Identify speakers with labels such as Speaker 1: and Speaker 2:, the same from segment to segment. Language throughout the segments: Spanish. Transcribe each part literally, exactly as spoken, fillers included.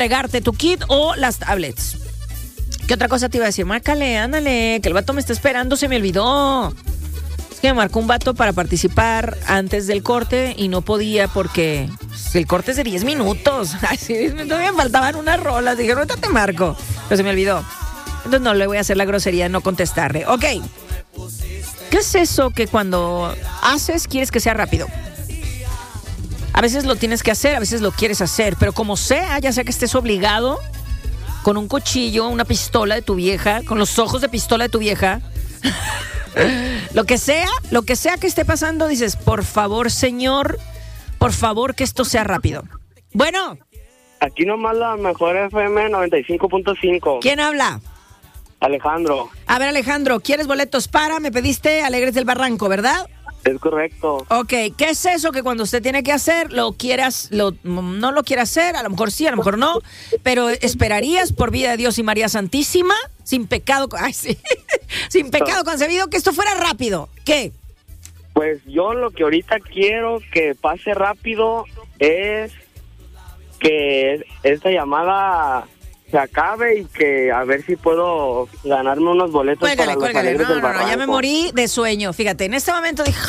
Speaker 1: entregarte tu kit o las tablets. ¿Qué otra cosa te iba a decir? Márcale, ándale, que el vato me está esperando, se me olvidó. Es que me marcó un vato para participar antes del corte y no podía porque pues, el corte es de diez minutos. Así, diez minutos me faltaban unas rolas. Dije, ahorita te marco, pero se me olvidó. Entonces no le voy a hacer la grosería de no contestarle. Ok. ¿Qué es eso que cuando haces quieres que sea rápido? A veces lo tienes que hacer, a veces lo quieres hacer, pero como sea, ya sea que estés obligado con un cuchillo, una pistola de tu vieja, con los ojos de pistola de tu vieja, lo que sea, lo que sea que esté pasando, dices, por favor, señor, por favor, que esto sea rápido. Bueno.
Speaker 2: Aquí nomás la mejor F M noventa y cinco punto cinco.
Speaker 1: ¿Quién habla?
Speaker 2: Alejandro.
Speaker 1: A ver, Alejandro, ¿quieres boletos para? Me pediste Alegres del Barranco, ¿verdad?
Speaker 2: Es correcto.
Speaker 1: Ok, ¿qué es eso que cuando usted tiene que hacer, lo quieras, lo, no lo quiere hacer? A lo mejor sí, a lo mejor no, pero esperarías por vida de Dios y María Santísima, sin pecado, ay, sí, sin pecado concebido, que esto fuera rápido. ¿Qué?
Speaker 2: Pues yo lo que ahorita quiero que pase rápido es que esta llamada se acabe y que a ver si puedo ganarme unos boletos
Speaker 1: cuélgale,
Speaker 2: para
Speaker 1: cuélgale.
Speaker 2: los Alegres
Speaker 1: No,
Speaker 2: del
Speaker 1: no,
Speaker 2: Barranco.
Speaker 1: no, ya me morí de sueño. Fíjate, en este momento dije...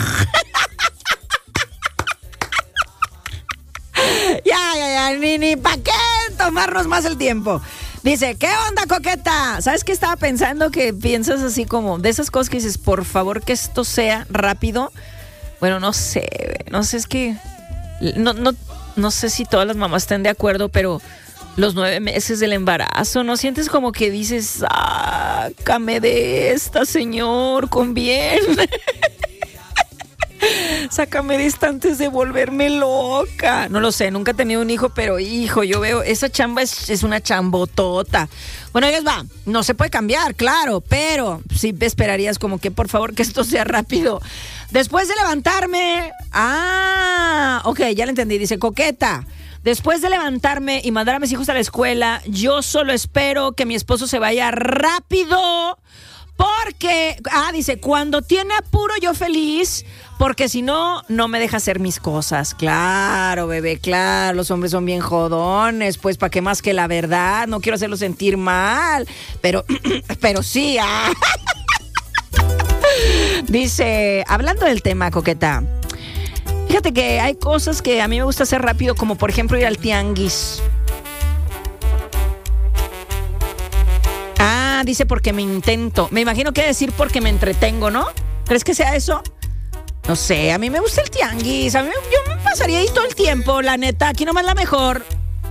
Speaker 1: ya, ya, ya, ni, ni para qué tomarnos más el tiempo. Dice, ¿qué onda, coqueta? ¿Sabes qué estaba pensando? Que piensas así como de esas cosas que dices, por favor que esto sea rápido. Bueno, no sé, no sé, es que... No, no, no sé si todas las mamás estén de acuerdo, pero... Los nueve meses del embarazo, ¿no sientes como que dices, sácame de esta, señor, con bien? Sácame de esta antes de volverme loca. No lo sé, nunca he tenido un hijo, pero hijo, yo veo, esa chamba es, es una chambotota. Bueno, ahí les va, no se puede cambiar, claro, pero sí esperarías como que por favor que esto sea rápido. Después de levantarme, ah, ok, ya lo entendí, dice coqueta. Después de levantarme y mandar a mis hijos a la escuela, yo solo espero que mi esposo se vaya rápido porque, ah, dice, cuando tiene apuro yo feliz, porque si no, no me deja hacer mis cosas. Claro, bebé, claro, los hombres son bien jodones, pues, ¿para qué más que la verdad? No quiero hacerlo sentir mal, pero, pero sí, ah. Dice, hablando del tema, coqueta, fíjate que hay cosas que a mí me gusta hacer rápido, como por ejemplo ir al tianguis. Ah, dice porque me intento. Me imagino que decir porque me entretengo, ¿no? ¿Crees que sea eso? No sé, a mí me gusta el tianguis. A mí yo me pasaría ahí todo el tiempo, la neta. Aquí nomás la mejor.